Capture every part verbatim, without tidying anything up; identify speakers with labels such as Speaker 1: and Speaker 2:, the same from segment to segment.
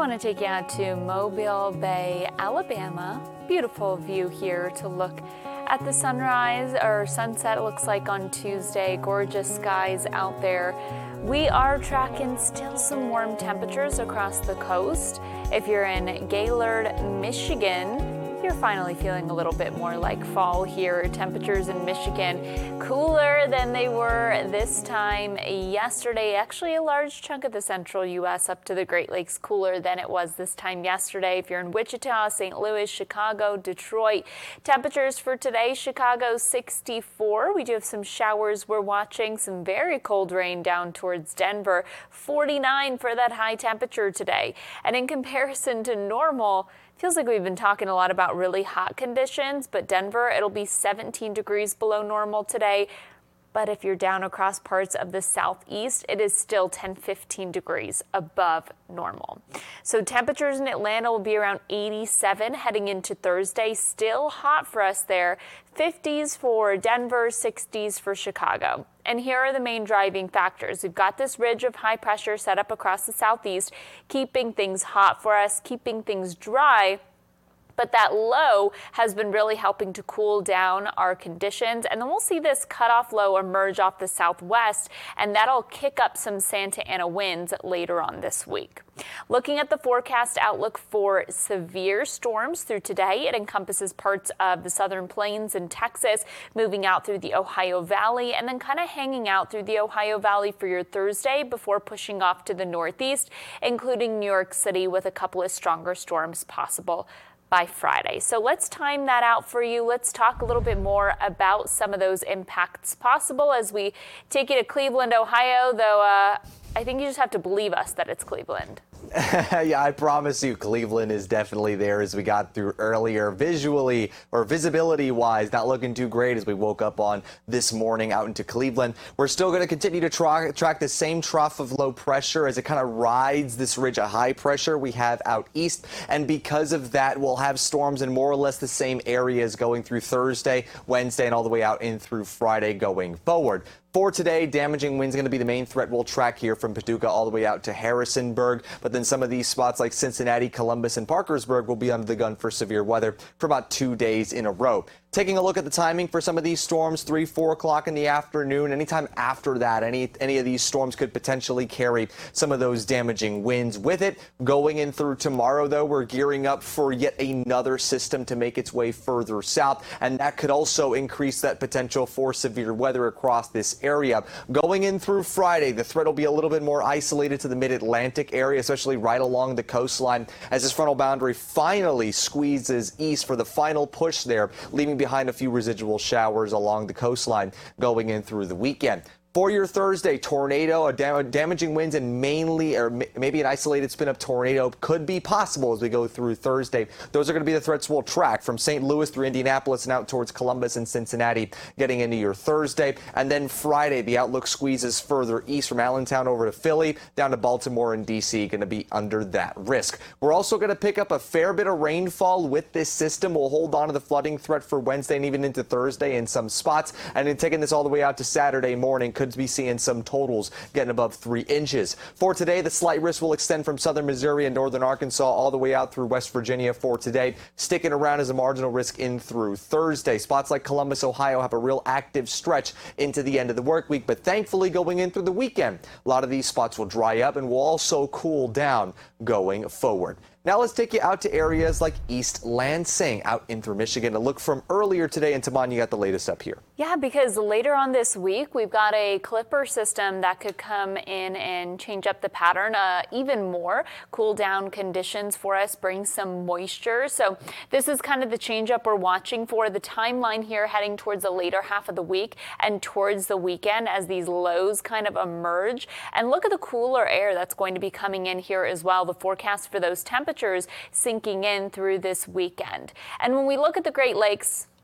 Speaker 1: want to take you out to Mobile Bay, Alabama. Beautiful view here to look at the sunrise or sunset, it looks like on Tuesday. Gorgeous skies out there. We are tracking still some warm temperatures across the coast. If you're in Gaylord, Michigan, you're finally feeling a little bit more like fall here. Temperatures in Michigan cooler than they were this time yesterday. Actually, a large chunk of the central U S up to the Great Lakes cooler than it was this time yesterday. If you're in Wichita, Saint Louis, Chicago, Detroit, temperatures for today, Chicago sixty-four. We do have some showers we're watching, some very cold rain down towards Denver, forty-nine for that high temperature today. And in comparison to normal, feels like we've been talking a lot about really hot conditions, but Denver, it'll be seventeen degrees below normal today. But if you're down across parts of the southeast, it is still ten, fifteen degrees above normal. So temperatures in Atlanta will be around eighty-seven heading into Thursday. Still hot for us there. fifties for Denver, sixties for Chicago. And here are the main driving factors. We've got this ridge of high pressure set up across the southeast, keeping things hot for us, keeping things dry. But that low has been really helping to cool down our conditions. And then we'll see this cutoff low emerge off the southwest, and that'll kick up some Santa Ana winds later on this week. Looking at the forecast outlook for severe storms through today, it encompasses parts of the southern plains in Texas, moving out through the Ohio Valley, and then kind of hanging out through the Ohio Valley for your Thursday before pushing off to the northeast, including New York City with a couple of stronger storms possible by Friday. So let's time that out for you. Let's talk a little bit more about some of those impacts possible as we take you to Cleveland, Ohio, though uh, I think you just have to believe us that it's Cleveland.
Speaker 2: Yeah, I promise you, Cleveland is definitely there as we got through earlier. Visually or visibility wise, not looking too great as we woke up on this morning out into Cleveland. We're still going to continue to tra track the same trough of low pressure as it kind of rides this ridge of high pressure we have out east. And because of that, we'll have storms in more or less the same areas going through Thursday, Wednesday, and all the way out in through Friday going forward. For today, damaging winds going to be the main threat we'll track here from Paducah all the way out to Harrisonburg. But then some of these spots like Cincinnati, Columbus, and Parkersburg will be under the gun for severe weather for about two days in a row. Taking a look at the timing for some of these storms, three, four o'clock in the afternoon. Anytime after that, any any of these storms could potentially carry some of those damaging winds with it. Going in through tomorrow, though, we're gearing up for yet another system to make its way further south, and that could also increase that potential for severe weather across this area. Going in through Friday, the threat will be a little bit more isolated to the mid-Atlantic area, especially right along the coastline, as this frontal boundary finally squeezes east for the final push there, leaving behind a few residual showers along the coastline going in through the weekend. For your Thursday, tornado, a dam damaging winds, and mainly, or maybe an isolated spin-up tornado could be possible as we go through Thursday. Those are going to be the threats we'll track from Saint Louis through Indianapolis and out towards Columbus and Cincinnati getting into your Thursday. And then Friday, the outlook squeezes further east from Allentown over to Philly, down to Baltimore and D C, going to be under that risk. We're also going to pick up a fair bit of rainfall with this system. We'll hold on to the flooding threat for Wednesday and even into Thursday in some spots. And then taking this all the way out to Saturday morning, could be seeing some totals getting above three inches. For today, the slight risk will extend from southern Missouri and northern Arkansas all the way out through West Virginia for today, sticking around as a marginal risk in through Thursday. Spots like Columbus, Ohio have a real active stretch into the end of the work week, but thankfully going in through the weekend, a lot of these spots will dry up and will also cool down going forward. Now let's take you out to areas like East Lansing, out in through Michigan. A look from earlier today, and Taman, you got the latest up here.
Speaker 1: Yeah, because later on this week, we've got a clipper system that could come in and change up the pattern uh, even more. Cool down conditions for us, bring some moisture. So this is kind of the change up we're watching for. The timeline here heading towards the later half of the week and towards the weekend as these lows kind of emerge. And look at the cooler air that's going to be coming in here as well. The forecast for those temperatures sinking in through this weekend. And when we look at the Great Lakes,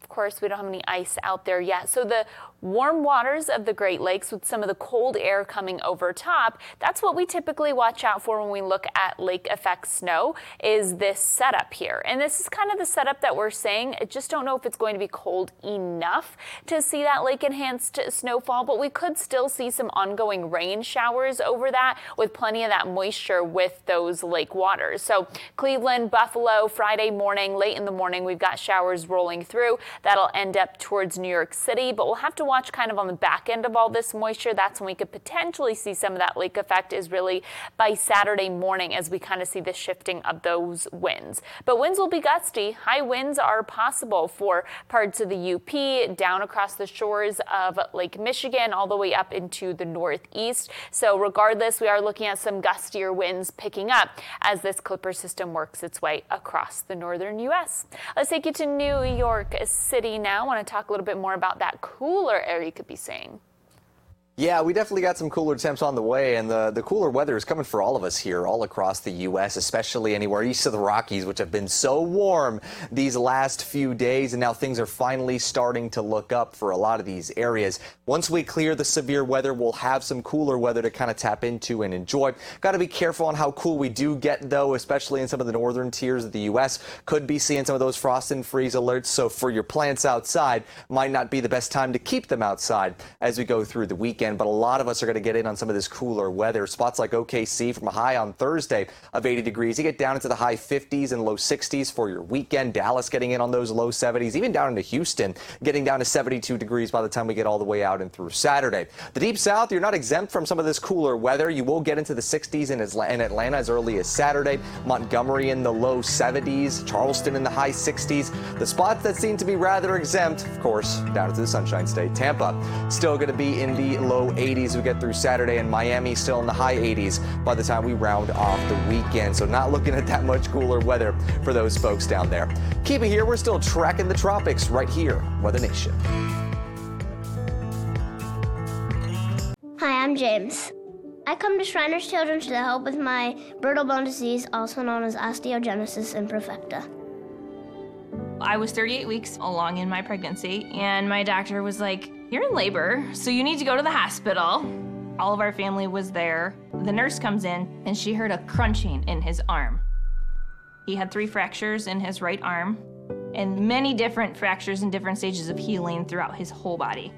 Speaker 1: of course, we don't have any ice out there yet. So the warm waters of the Great Lakes with some of the cold air coming over top, that's what we typically watch out for when we look at lake effect snow, is this setup here. And this is kind of the setup that we're saying. I just don't know if it's going to be cold enough to see that lake enhanced snowfall, but we could still see some ongoing rain showers over that with plenty of that moisture with those lake waters. So Cleveland, Buffalo, Friday morning, late in the morning, we've got showers rolling through. That'll end up towards New York City, but we'll have to watch kind of on the back end of all this moisture. That's when we could potentially see some of that lake effect, is really by Saturday morning as we kind of see the shifting of those winds. But winds will be gusty. High winds are possible for parts of the U P, down across the shores of Lake Michigan, all the way up into the northeast. So regardless, we are looking at some gustier winds picking up as this Clipper system works its way across the northern U S. Let's take you to New York City now. I want to talk a little bit more about that cooler air you could be seeing.
Speaker 2: Yeah, we definitely got some cooler temps on the way, and the, the cooler weather is coming for all of us here, all across the U S, especially anywhere east of the Rockies, which have been so warm these last few days, and now things are finally starting to look up for a lot of these areas. Once we clear the severe weather, we'll have some cooler weather to kind of tap into and enjoy. Got to be careful on how cool we do get, though, especially in some of the northern tiers of the U S. Could be seeing some of those frost and freeze alerts, so for your plants outside, might not be the best time to keep them outside as we go through the weekend. But a lot of us are going to get in on some of this cooler weather. Spots like O K C from a high on Thursday of eighty degrees. You get down into the high fifties and low sixties for your weekend. Dallas getting in on those low seventies, even down into Houston, getting down to seventy-two degrees by the time we get all the way out and through Saturday. The Deep South, you're not exempt from some of this cooler weather. You will get into the sixties in Atlanta as early as Saturday. Montgomery in the low seventies. Charleston in the high sixties. The spots that seem to be rather exempt, of course, down into the Sunshine State. Tampa still going to be in the low eighties as we get through Saturday, and Miami still in the high eighties by the time we round off the weekend. So not looking at that much cooler weather for those folks down there. Keep it here. We're still tracking the tropics right here, Weather Nation.
Speaker 3: Hi, I'm James. I come to Shriners Children's to help with my brittle bone disease, also known as osteogenesis imperfecta.
Speaker 4: I was thirty-eight weeks along in my pregnancy, and my doctor was like, "You're in labor, so you need to go to the hospital." All of our family was there. The nurse comes in, and she heard a crunching in his arm. He had three fractures in his right arm, and many different fractures in different stages of healing throughout his whole body.